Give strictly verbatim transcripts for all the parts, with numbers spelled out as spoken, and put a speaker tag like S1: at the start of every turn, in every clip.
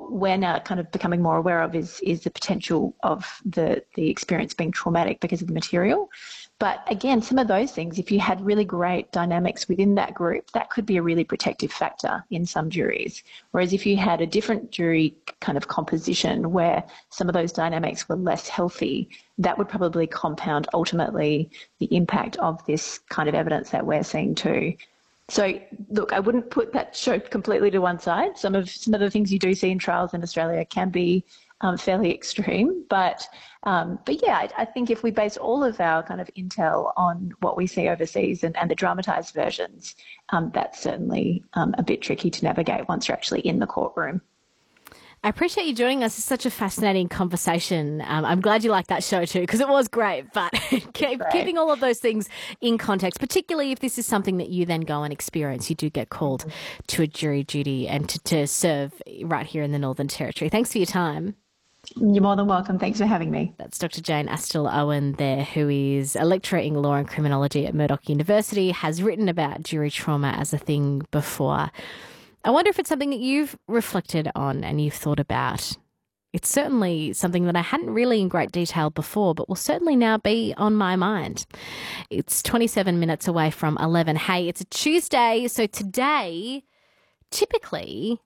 S1: what we're now kind of becoming more aware of is is the potential of the, the experience being traumatic because of the material. But again, some of those things, if you had really great dynamics within that group, that could be a really protective factor in some juries. Whereas if you had a different jury kind of composition where some of those dynamics were less healthy, that would probably compound ultimately the impact of this kind of evidence that we're seeing too. So, look, I wouldn't put that show completely to one side. Some of some of the things you do see in trials in Australia can be um, fairly extreme, but um, but yeah, I, I think if we base all of our kind of intel on what we see overseas and, and the dramatised versions, um, that's certainly um, a bit tricky to navigate once you're actually in the courtroom.
S2: I appreciate you joining us. It's such a fascinating conversation. Um, I'm glad you liked that show too, because it was great. But keep,
S1: great.
S2: keeping all of those things in context, particularly if this is something that you then go and experience, you do get called mm-hmm. to a jury duty and to, to serve right here in the Northern Territory. Thanks for your time.
S1: You're more than welcome. Thanks for having me.
S2: That's Doctor Jane Astle-Owen there, who is a lecturer in law and criminology at Murdoch University, has written about jury trauma as a thing before. I wonder if it's something that you've reflected on and you've thought about. It's certainly something that I hadn't really in great detail before, but will certainly now be on my mind. It's twenty-seven minutes away from eleven. Hey, it's a Tuesday, so today, typically,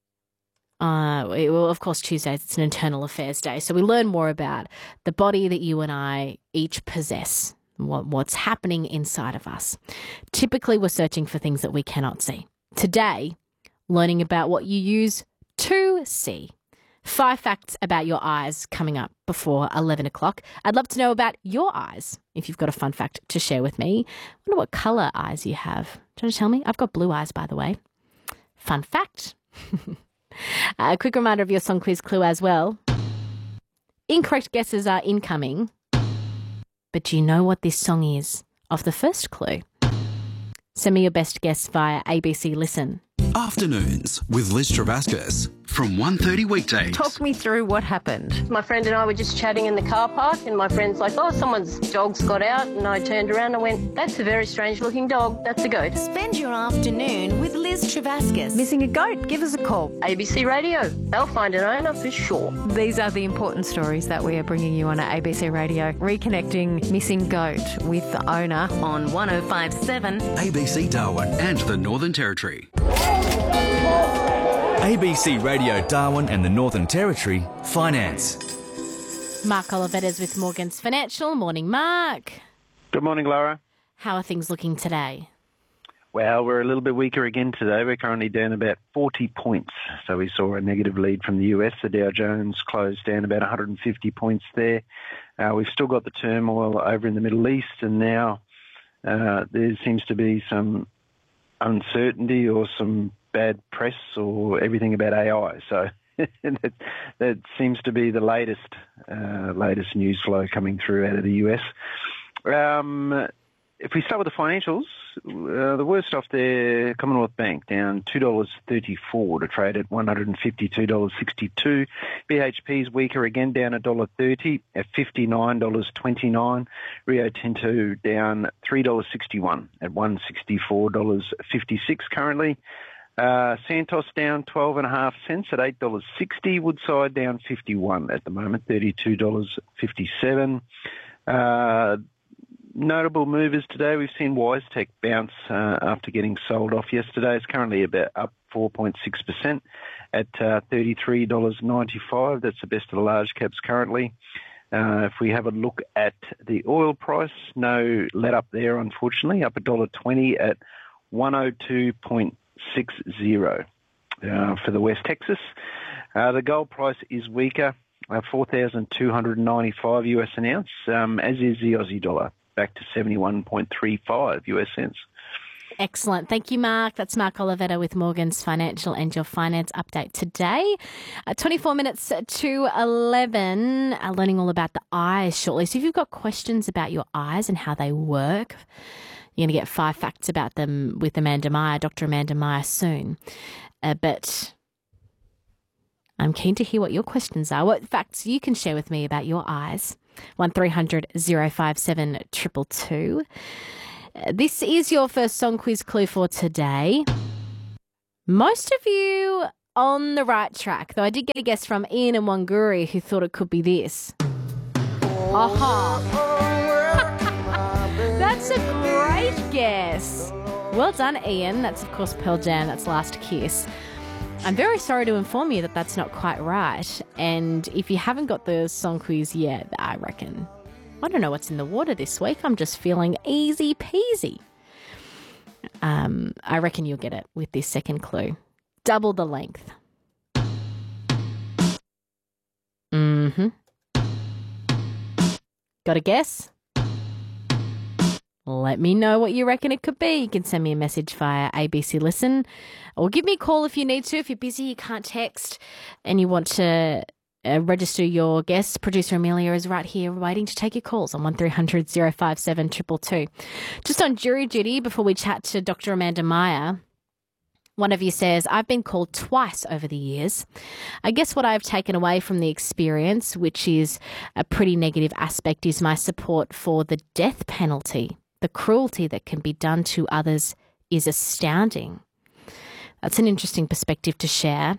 S2: uh, well, of course, Tuesdays, it's an internal affairs day, so we learn more about the body that you and I each possess, what, what's happening inside of us. Typically, we're searching for things that we cannot see. Today, learning about what you use to see. Five facts about your eyes coming up before eleven o'clock. I'd love to know about your eyes, if you've got a fun fact to share with me. I wonder what colour eyes you have. Do you want to tell me? I've got blue eyes, by the way. Fun fact. A quick reminder of your song quiz clue as well. Incorrect guesses are incoming. But do you know what this song is of the first clue? Send me your best guess via A B C Listen.
S3: Afternoons with Liz Travascus from one thirty weekdays.
S4: Talk me through what happened.
S5: My friend and I were just chatting in the car park and my friend's like, oh, someone's dog's got out, and I turned around and went, that's a very strange looking dog, that's a goat.
S6: Spend your afternoon with Liz Travascus.
S4: Missing a goat? Give us a call.
S5: A B C Radio, they'll find an owner for sure.
S4: These are the important stories that we are bringing you on at A B C Radio. Reconnecting missing goat with the owner
S6: on one oh five point seven
S3: A B C Darwin and the Northern Territory.
S7: A B C Radio Darwin and the Northern Territory Finance.
S2: Mark Olivetta's with Morgans Financial. Morning, Mark.
S8: Good morning, Laura.
S2: How are things looking today?
S8: Well, we're a little bit weaker again today. We're currently down about forty points. So we saw a negative lead from the U S. The Dow Jones closed down about one hundred fifty points there. Uh, we've still got the turmoil over in the Middle East, and now uh, there seems to be some uncertainty or some bad press or everything about A I. So that, that seems to be the latest uh, latest news flow coming through out of the U S. Um, if we start with the financials, uh, the worst off there, Commonwealth Bank down two dollars thirty-four to trade at one hundred fifty-two dollars sixty-two. B H P's weaker again, down one dollar thirty at fifty-nine dollars twenty-nine. Rio Tinto down three dollars sixty-one at one hundred sixty-four dollars fifty-six currently. Uh, Santos down twelve and a half cents at eight dollars sixty. Woodside down fifty-one at the moment, thirty-two dollars fifty-seven. Uh, notable movers today, we've seen WiseTech bounce uh, after getting sold off yesterday. It's currently about up four point six percent at uh, thirty-three dollars ninety-five. That's the best of the large caps currently. Uh, if we have a look at the oil price, no let up there, unfortunately, up one dollar twenty at one oh two point six zero uh, for the West Texas. Uh, the gold price is weaker, uh, four thousand two hundred ninety-five U S an ounce, um, as is the Aussie dollar, back to seventy-one point three five U S cents.
S2: Excellent. Thank you, Mark. That's Mark Olivetta with Morgans Financial and your finance update today. Uh, twenty-four minutes to eleven, uh, learning all about the eyes shortly. So if you've got questions about your eyes and how they work, you're going to get five facts about them with Amanda Meyer, Doctor Amanda Meyer soon. Uh, but I'm keen to hear what your questions are, what facts you can share with me about your eyes. one three hundred oh five seven two two two. Uh, this is your first song quiz clue for today. Most of you on the right track, though I did get a guess from Ian and Wanguri who thought it could be this. Aha. That's a great guess. Well done, Ian. That's, of course, Pearl Jam. That's Last Kiss. I'm very sorry to inform you that that's not quite right. And if you haven't got the song quiz yet, I reckon, I don't know what's in the water this week. I'm just feeling easy peasy. Um, I reckon you'll get it with this second clue. Double the length. Mm-hmm. Got a guess? Let me know what you reckon it could be. You can send me a message via A B C Listen or give me a call if you need to. If you're busy, you can't text and you want to uh, register your guess, producer Amelia is right here waiting to take your calls on one three hundred oh five seven two two two. Just on jury duty, before we chat to Doctor Amanda Meyer, one of you says, I've been called twice over the years. I guess what I've taken away from the experience, which is a pretty negative aspect, is my support for the death penalty. The cruelty that can be done to others is astounding. That's an interesting perspective to share.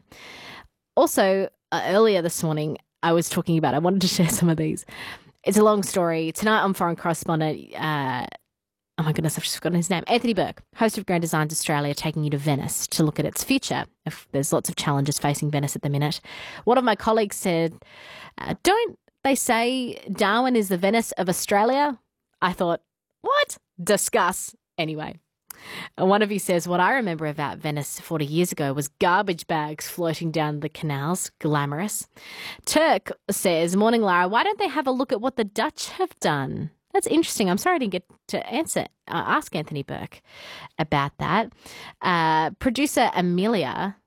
S2: Also, uh, earlier this morning, I was talking about, I wanted to share some of these. It's a long story. Tonight I'm foreign correspondent, uh, oh my goodness, I've just forgotten his name, Anthony Burke, host of Grand Designs Australia, taking you to Venice to look at its future. If there's lots of challenges facing Venice at the minute. One of my colleagues said, uh, don't they say Darwin is the Venice of Australia? I thought, what? Discuss. Anyway, one of you says, what I remember about Venice forty years ago was garbage bags floating down the canals. Glamorous. Turk says, morning, Lara, why don't they have a look at what the Dutch have done? That's interesting. I'm sorry I didn't get to answer, uh, ask Anthony Burke about that. Uh, producer Amelia,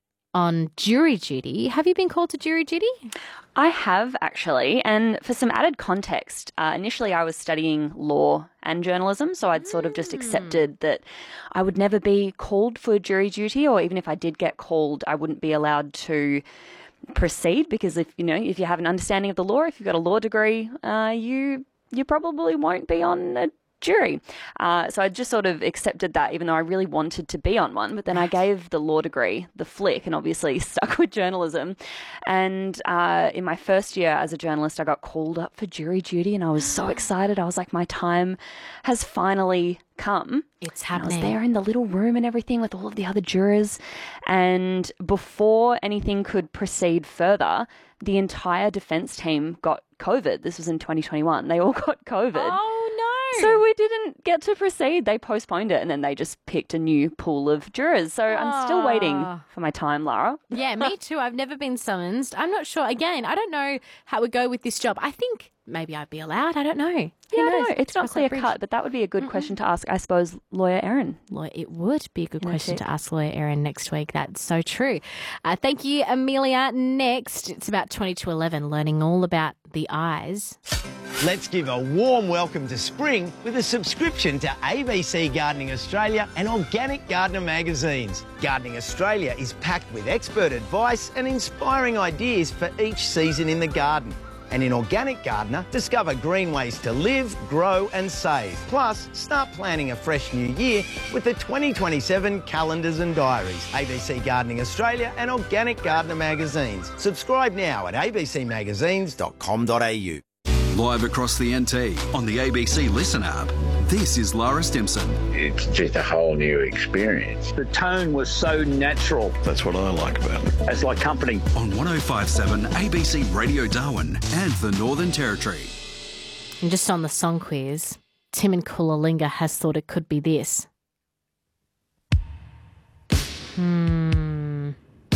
S2: on jury duty. Have you been called to jury duty?
S9: I have, actually, and for some added context, uh, initially I was studying law and journalism, so I'd sort of just accepted that I would never be called for jury duty, or even if I did get called, I wouldn't be allowed to proceed, because if you know, if you have an understanding of the law, if you've got a law degree, uh, you you probably won't be on a jury. Uh, so I just sort of accepted that, even though I really wanted to be on one. But then I gave the law degree the flick and obviously stuck with journalism. And uh, in my first year as a journalist, I got called up for jury duty and I was so excited. I was like, my time has finally come.
S2: It's happening.
S9: And I was there in the little room and everything with all of the other jurors. And before anything could proceed further, the entire defence team got COVID. This was in twenty twenty-one. They all got COVID.
S2: Oh, no.
S9: So we didn't get to proceed. They postponed it and then they just picked a new pool of jurors. So oh. I'm still waiting for my time, Lara.
S2: Yeah, me too. I've never been summoned. I'm not sure. Again, I don't know how it would go with this job. I think maybe I'd be allowed. I don't know. Who
S9: yeah, I
S2: knows?
S9: know. It's not clear cut, but that would be a good mm-hmm. question to ask, I suppose, lawyer Erin.
S2: Lawyer, it would be a good question to ask lawyer Erin next week. That's so true. Uh, thank you, Amelia. Next, it's about twenty to eleven, learning all about the eyes.
S10: Let's give a warm welcome to spring with a subscription to A B C Gardening Australia and Organic Gardener magazines. Gardening Australia is packed with expert advice and inspiring ideas for each season in the garden. And in Organic Gardener, discover green ways to live, grow and save. Plus, start planning a fresh new year with the twenty twenty-seven calendars and diaries. A B C Gardening Australia and Organic Gardener magazines. Subscribe now at a b c magazines dot com dot a u.
S3: Live across the N T on the A B C Listen app. This is Lara Stimson.
S11: It's just a whole new experience. The tone was so natural.
S12: That's what I like about it.
S11: It's like company.
S3: On one oh five point seven A B C Radio Darwin and the Northern Territory.
S2: And just on the song quiz, Tim in Coolalinga has thought it could be this. Hmm.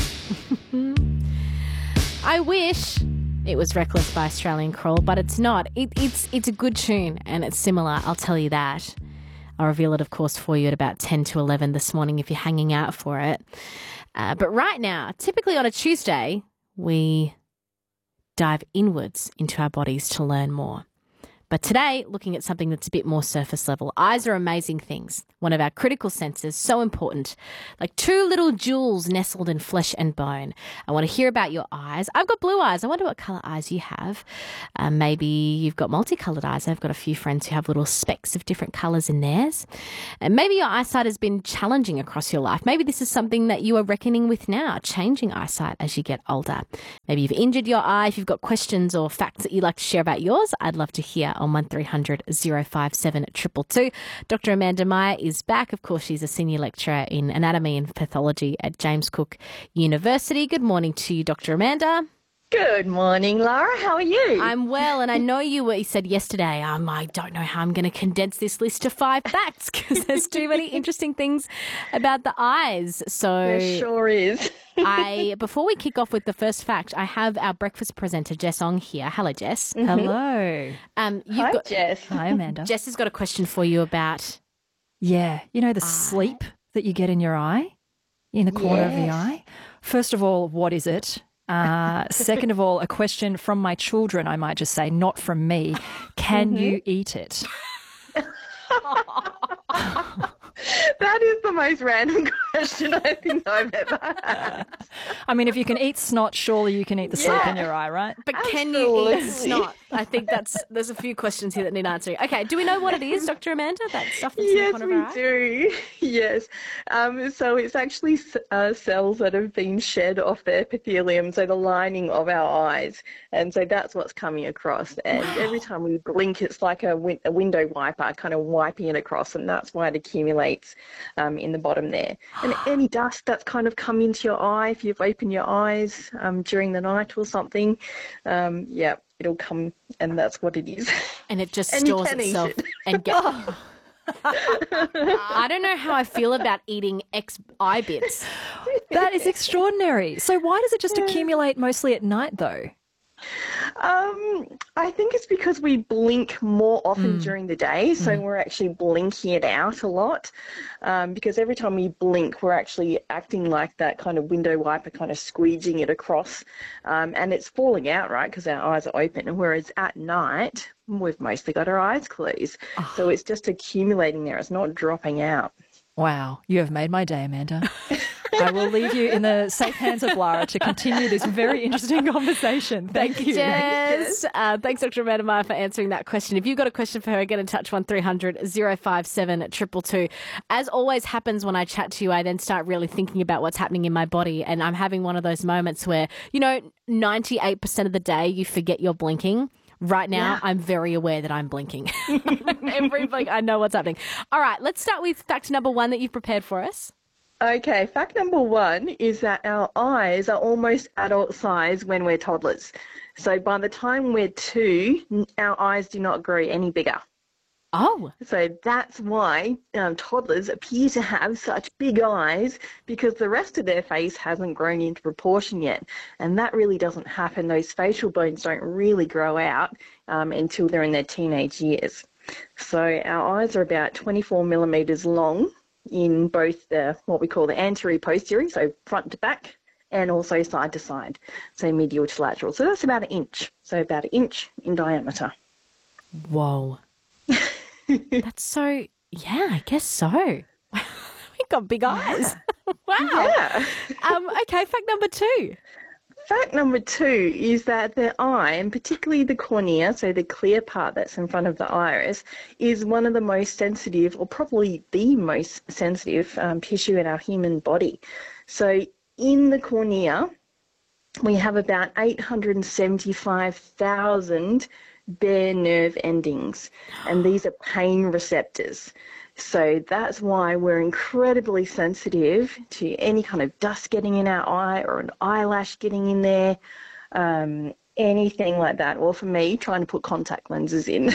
S2: I wish it was Reckless by Australian Crawl, but it's not. It, it's it's a good tune and it's similar, I'll tell you that. I'll reveal it, of course, for you at about ten to eleven this morning if you're hanging out for it. Uh, but right now, typically on a Tuesday, we dive inwards into our bodies to learn more. But today, looking at something that's a bit more surface level. Eyes are amazing things. One of our critical senses, so important. Like two little jewels nestled in flesh and bone. I want to hear about your eyes. I've got blue eyes. I wonder what colour eyes you have. Uh, maybe you've got multicoloured eyes. I've got a few friends who have little specks of different colours in theirs. And maybe your eyesight has been challenging across your life. Maybe this is something that you are reckoning with now, changing eyesight as you get older. Maybe you've injured your eye. If you've got questions or facts that you'd like to share about yours, I'd love to hear on one three hundred oh five seven two two two. Doctor Amanda Meyer is back. Of course, she's a senior lecturer in anatomy and pathology at James Cook University. Good morning to you, Doctor Amanda.
S12: Good morning, Lara. How are you?
S2: I'm well, and I know you were, you said yesterday, um, I don't know how I'm going to condense this list to five facts because there's too many interesting things about the eyes. So
S12: there sure is.
S2: I before we kick off with the first fact, I have our breakfast presenter Jess Ong here. Hello, Jess.
S4: Mm-hmm. Hello.
S2: Um, you've
S12: Hi,
S2: got,
S12: Jess.
S4: Hi, Amanda.
S2: Jess has got a question for you about.
S4: Yeah, you know the eye. Sleep that you get in your eye, in the corner yes. of the eye. First of all, what is it? Uh, second of all, a question from my children, I might just say, not from me. Can mm-hmm. you eat it?
S12: That is the most random question I think I've ever had.
S4: I mean, if you can eat snot, surely you can eat the yeah. sleep in your eye, right?
S2: But Absolutely. Can you eat snot? I think that's there's a few questions here that need answering. Okay, do we know what it is, Doctor Amanda? That stuff that's
S12: yes,
S2: in the corner of our eye?
S12: Yes, we do. Yes. Um, so it's actually uh, cells that have been shed off the epithelium, so the lining of our eyes, and so that's what's coming across. And wow. every time we blink, it's like a, win- a window wiper, kind of wiping it across, and that's why it accumulates um, in the bottom there. And any dust that's kind of come into your eye, if you've opened your eyes um, during the night or something, um, yeah, it'll come, and that's what it is.
S2: And it just
S12: and
S2: stores itself it. and get. I don't know how I feel about eating ex eye bits.
S4: That is extraordinary. So why does it just accumulate mostly at night, though?
S12: Um, I think it's because we blink more often mm. during the day, so mm. we're actually blinking it out a lot. Um, because every time we blink, we're actually acting like that kind of window wiper, kind of squeegeing it across, um, and it's falling out, right? Because our eyes are open. Whereas at night, we've mostly got our eyes closed, oh. so it's just accumulating there. It's not dropping out.
S4: Wow, you have made my day, Amanda. I will leave you in the safe hands of Lara to continue this very interesting conversation. Thank,
S2: Thank
S4: you.
S2: Jess. Uh, thanks, Doctor Amanda Meyer, for answering that question. If you've got a question for her, get in touch, one three hundred oh five seven two two two. As always happens when I chat to you, I then start really thinking about what's happening in my body, and I'm having one of those moments where, you know, ninety-eight percent of the day you forget you're blinking. Right now, yeah. I'm very aware that I'm blinking. Every blink, I know what's happening. All right, let's start with fact number one that you've prepared for us.
S12: Okay, fact number one is that our eyes are almost adult size when we're toddlers. So by the time we're two, our eyes do not grow any bigger.
S2: Oh.
S12: So that's why um, toddlers appear to have such big eyes, because the rest of their face hasn't grown into proportion yet. And that really doesn't happen. Those facial bones don't really grow out um, until they're in their teenage years. So our eyes are about twenty-four millimetres long in both the what we call the anterior posterior, so front to back, and also side to side, so medial to lateral. So that's about an inch, so about an inch in diameter.
S2: Whoa. That's so, yeah, I guess so. We've got big eyes. Yeah. Wow.
S12: Yeah.
S2: um, okay, fact number two.
S12: Fact number two is that the eye, and particularly the cornea, so the clear part that's in front of the iris, is one of the most sensitive, or probably the most sensitive um, tissue in our human body. So in the cornea, we have about eight hundred seventy-five thousand bare nerve endings, and these are pain receptors. So that's why we're incredibly sensitive to any kind of dust getting in our eye or an eyelash getting in there, um, anything like that. Or for me, trying to put contact lenses in.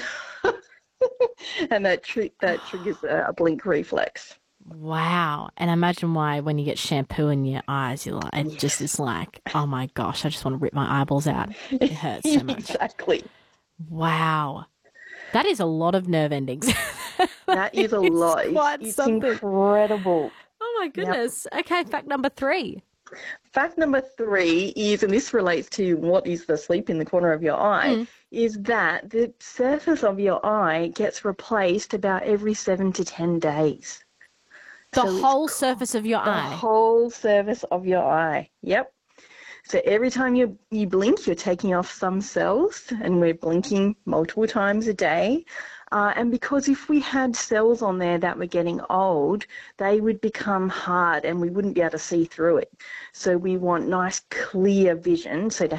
S12: And that, tri- that triggers a, a blink reflex.
S2: Wow. And imagine why when you get shampoo in your eyes, you're like, it just is like, oh my gosh, I just want to rip my eyeballs out. It hurts so much.
S12: Exactly.
S2: Wow. That is a lot of nerve endings.
S12: That is a lot.
S2: Quite
S12: it's
S2: something.
S12: Incredible.
S2: Oh my goodness. Yep. Okay, fact number three.
S12: Fact number three is, and this relates to what is the sleep in the corner of your eye,
S2: Mm.
S12: is that the surface of your eye gets replaced about every seven to ten days.
S2: The
S12: So it's
S2: whole surface of your
S12: The
S2: eye.
S12: whole surface of your eye. Yep. So every time you you blink, you're taking off some cells, and we're blinking multiple times a day. Uh, and because if we had cells on there that were getting old, they would become hard and we wouldn't be able to see through it. So we want nice, clear vision. So to